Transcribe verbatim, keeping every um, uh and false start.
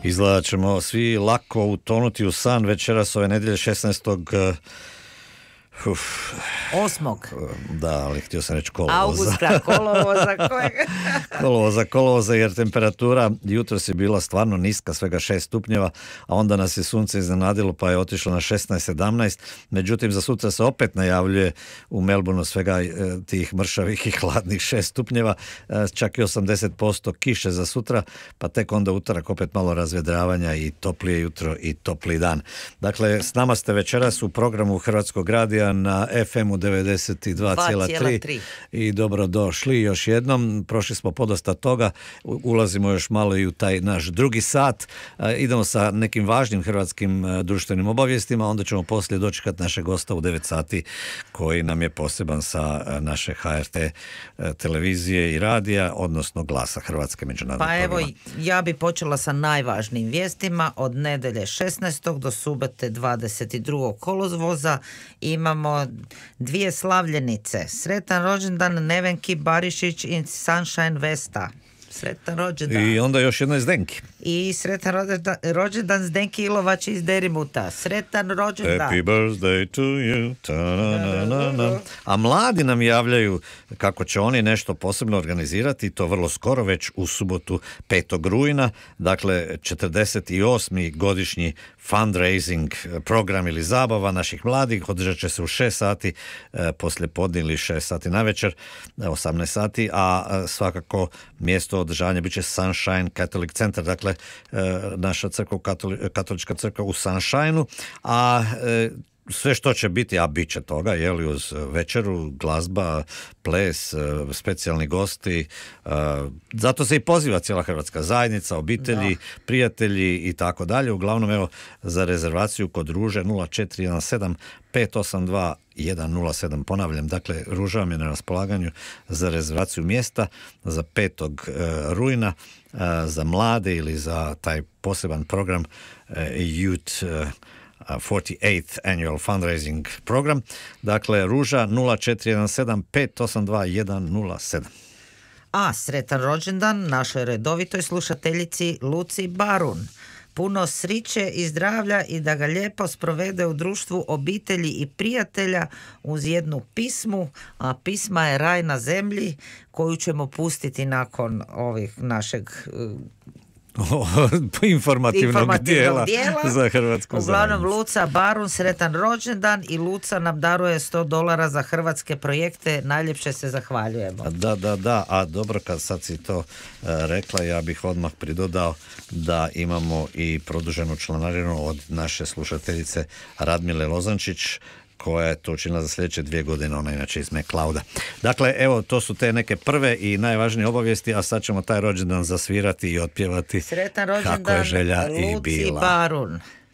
Izgleda ćemo svi lako utonuti u san večeras ove nedjelje šesnaestog Uf. Osmog. Da, ali htio sam reći kolovoza. Augusta, kolovoza, kojeg? kolovoza, kolovoza, jer temperatura jutros je bila stvarno niska, svega šest stupnjeva, a onda nas je sunce iznenadilo pa je otišlo na šesnaest sedamnaest. Međutim, za sutra se opet najavljuje u Melbourneu svega e, tih mršavih i hladnih šest stupnjeva, e, čak i osamdeset posto kiše za sutra, pa tek onda utorak opet malo razvedravanja i toplije jutro i topli dan. Dakle, s nama ste večeras u programu Hrvatskog radija na ef emu devedeset dva zarez tri i dobrodošli još jednom. Prošli smo podosta toga, ulazimo još malo i u taj naš drugi sat. Idemo sa nekim važnim hrvatskim društvenim obavijestima, onda ćemo poslije dočekati našeg gosta u devet sati koji nam je poseban sa naše ha er te televizije i radija, odnosno Glasa Hrvatske međunarodnog Pa programa. evo, ja bi počela sa najvažnijim vijestima. Od nedelje šesnaestog do subote dvadeset drugog kolovoza imamo dvije slavljenice. Sretan rođendan Nevenki Barišić i Sunshine Vesta. Sretan rođendan. I onda još jedno iz Zdenki. I sretan rođendan, rođendan Zdenki Ilovač iz Derimuta. Sretan rođendan. Happy birthday to you. Ta-na-na-na-na. A mladi nam javljaju kako će oni nešto posebno organizirati, to vrlo skoro, već u subotu petog rujna, dakle četrdeset osmi godišnji fundraising program ili zabava naših mladih održat će se u šest sati e, poslije podne ili šest sati navečer, osamnaest sati, a e, svakako mjesto održavanja bit će Sunshine Catholic Center, dakle e, naša crkva, katoli, katolička crkva u Sunshineu, a e, sve što će biti, a bit će toga, je li, uz večeru, glazba, ples, specijalni gosti, zato se i poziva cijela hrvatska zajednica, obitelji, da. Prijatelji i tako dalje. Uglavnom, evo, za rezervaciju kod Ruže nula četiri jedan sedam pet osam dva jedan nula sedam, ponavljam, dakle, Ruža vam je na raspolaganju za rezervaciju mjesta za petog rujna, za mlade ili za taj poseban program Youth forty-eighth Annual Fundraising Program. Dakle, Ruža nula četiri jedan sedam pet osam dva jedan nula sedam. A sretan rođendan našoj redovitoj slušateljici Luci Barun. Puno sriće i zdravlja i da ga lijepo sprovede u društvu obitelji i prijatelja uz jednu pismu, a pisma je Raj na zemlji koju ćemo pustiti nakon ovih našeg informativnog, informativnog dijela, dijela za Hrvatsku Uglavnom, zajednicu. Luca Barun, sretan rođendan i Luca nam daruje sto dolara za hrvatske projekte. Najljepše se zahvaljujemo. Da, da, da, a dobro, kad sad si to uh, rekla, ja bih odmah pridodao da imamo i produženu članarinu od naše slušateljice Radmile Lozančić, koja je to učinila za sljedeće dvije godine, ona inače iz McLeoda. Dakle, evo, to su te neke prve i najvažnije obavijesti, a sad ćemo taj rođendan zasvirati i otpjevati. Sretan rođendan kako je želja Luci i bila. Barun.